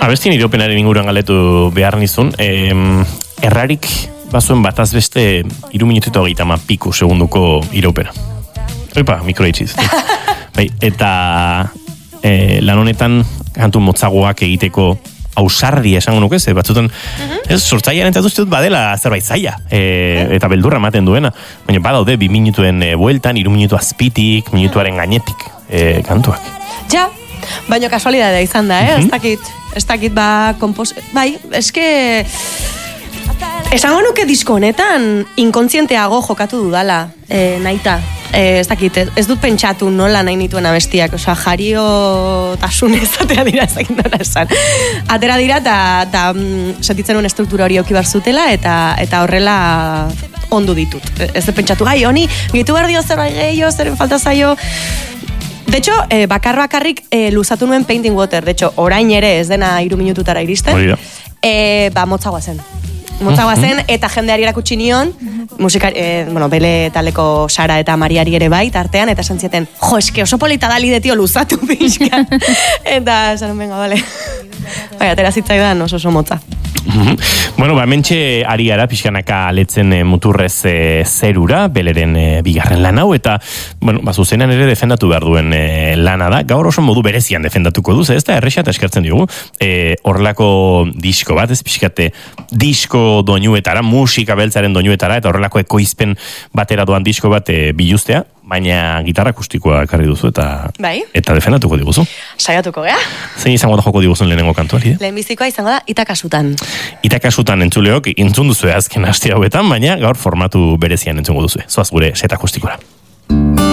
Abestien iropenaren inguruan galetu behar nizun, errarik bazuen bataz beste 3 minutu eta 30 piku segunduko iropena. Oipa, mikro itxiz. Bai, eta lan honetan kantu motzagoak egiteko ausardia esango nuke, batzutan sortzailean entzatu dut badela zerbait zaila, eta beldurra ematen duena, baina badaude 2 minutuen bueltan, 3 minutu azpitik, minutuaren gainetik kantuak. Ja, baina kasualidadea izan da, ez dakit bai, eske esango nuke disko honetan inkontzienteago jokatu dudala, nahita. Ez dakit, ez dut pentsatu nola nahi nituen abestiak, osea, jario tasunez atera dira, ez dakit nola esan. Atera dira eta sentitzen un struktura hori okibar zutela eta horrela ondu ditut. Ez dut pentsatu, gai, honi, gitu behar dio zerbait gehiago, zeren falta zaio. De hecho, bakarrik luzatu nuen Painting Water, de hecho, orain ere ez dena 3 minututara iristen, motzagoa zen. Motzagoa zen, eta jendeari erakutsi nion, Bele taleko Sara eta Mariari ere bai, tartean, eta esan zieten, jo, eske oso polita dali de tio luzatu pixka. Eta esan, venga, bale. Bai, atera zitzaidan oso motza. Bueno, mentxe ari gara pixkanaka aletzen muturrez zerura, Beleren bigarren lan hau, eta, zuzenean ere defendatu behar duen lana da, gaur oso modu berezian defendatuko duz, ez da errexat eskertzen diogu, horrelako disko bat, ez pixkate disko doinuetara, musika beltzaren doinuetara, eta horrelako ekoizpen batera doan disko bat biluztea, baina gitarra akustikoa ekarri duzu eta defendatuko diguzu. Saiatuko, gea? Zein izango da joko diguzun lehenengo kantuari? Lehenbizikoa izango da Itakasutan. Itakasutan entzuleok entzun duzu azken aste hauetan, baina gaur formatu berezian entzungo duzu. Zoaz gure set akustikora.